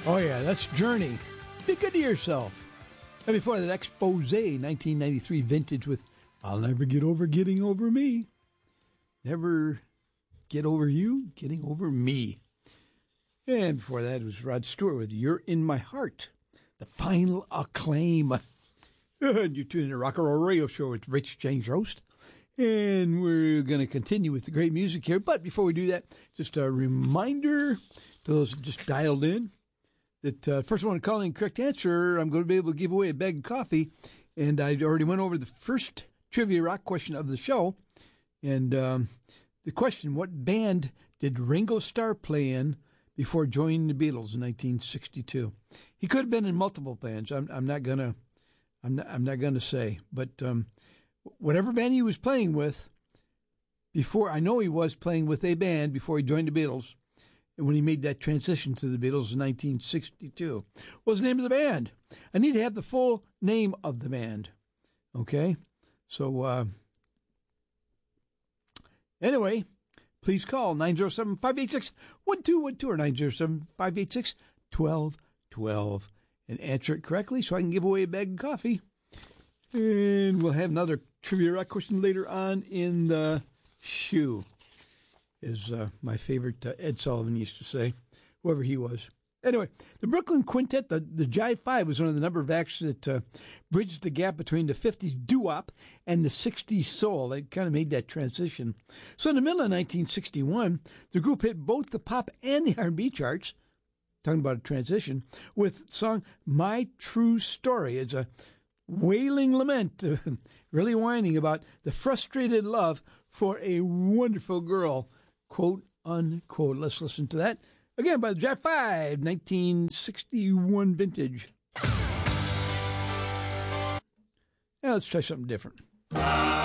Oh, yeah, that's Journey. Be good to yourself. And before that, Expose, 1993 vintage with I'll Never Get Over Getting Over Me. Never get over you, getting over me. And before that, it was Rod Stewart with You're in My Heart. The final acclaim. And you're tuning in to Rock and Roll Radio Show with Rich James Roast. And we're going to continue with the great music here. But before we do that, just a reminder to those who just dialed in that first one to call in correct answer, I'm going to be able to give away a bag of coffee. And I already went over the first trivia rock question of the show. And the question, what band did Ringo Starr play in before joining the Beatles in 1962? He could have been in multiple bands. I'm not gonna say, but whatever band he was playing with before, I know he was playing with a band before he joined the Beatles. And when he made that transition to the Beatles in 1962, what was the name of the band? I need to have the full name of the band. Okay, so anyway, please call 907-586-1212 or 907-586-1212 and answer it correctly so I can give away a bag of coffee. And we'll have another trivia rock question later on in the shoe, as my favorite Ed Sullivan used to say, whoever he was. Anyway, the Brooklyn Quintet, the Jive Five, was one of the number of acts that bridged the gap between the 50s doo-wop and the 60s soul. They kind of made that transition. So in the middle of 1961, the group hit both the pop and the R&B charts, talking about a transition, with the song My True Story. It's a wailing lament, really whining about the frustrated love for a wonderful girl, quote, unquote. Let's listen to that. Again, by the Jive Five, 1961 vintage. Now let's try something different.